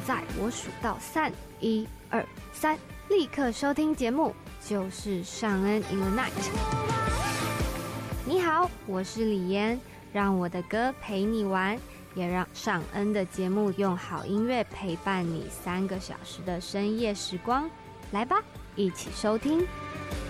在我数到3，1、2、3，立刻收听节目，就是尚恩 in the night。你好，我是李嫣，让我的歌陪你玩，也让尚恩的节目用好音乐陪伴你3个小时的深夜时光。来吧，一起收听。